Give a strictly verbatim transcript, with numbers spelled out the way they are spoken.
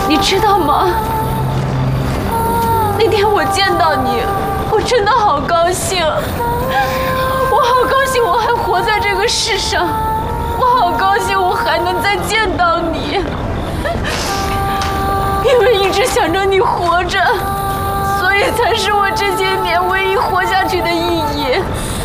你知道吗？那天我见到你，我真的好高兴，我好高兴我还活在这个世上，我好高兴我还能再见到你，因为一直想着你活着，所以才是我这些年唯一活下去的意义。